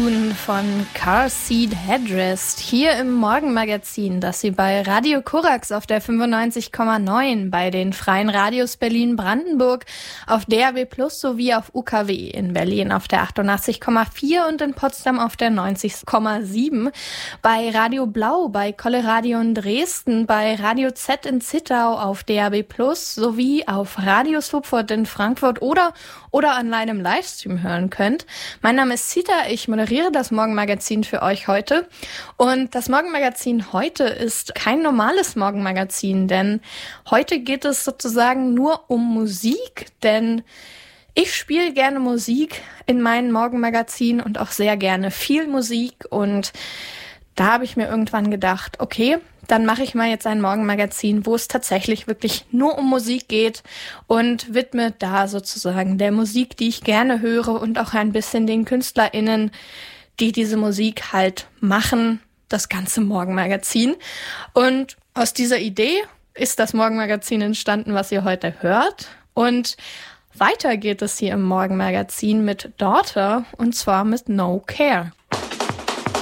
Tune von Car Seat Headrest hier im Morgenmagazin, das Sie bei Radio Korax auf der 95,9, bei den Freien Radios Berlin-Brandenburg, auf DAB+ sowie auf UKW, in Berlin auf der 88,4 und in Potsdam auf der 90,7, bei Radio Blau, bei Kolle Radio in Dresden, bei Radio Z in Zittau auf DAB+ sowie auf Radio Sopfort in Frankfurt oder online im Livestream hören könnt. Mein Name ist Zita, ich moderiere das Morgenmagazin für euch heute. Und das Morgenmagazin heute ist kein normales Morgenmagazin, denn heute geht es sozusagen nur um Musik, denn ich spiele gerne Musik in meinem Morgenmagazin und auch sehr gerne viel Musik, und da habe ich mir irgendwann gedacht, okay, dann mache ich mal jetzt ein Morgenmagazin, wo es tatsächlich wirklich nur um Musik geht und widme da sozusagen der Musik, die ich gerne höre, und auch ein bisschen den KünstlerInnen, die diese Musik halt machen, das ganze Morgenmagazin. Und aus dieser Idee ist das Morgenmagazin entstanden, was ihr heute hört. Und weiter geht es hier im Morgenmagazin mit Daughter, und zwar mit No Care.